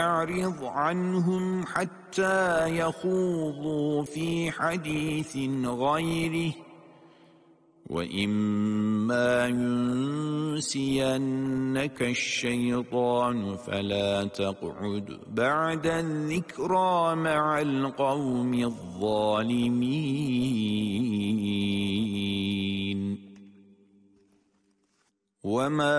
أعرض عنهم حتى يخوضوا في حديث غيره وإما ينسينك الشيطان فلا تقعد بعد الذكرى مع القوم الظالمين. وما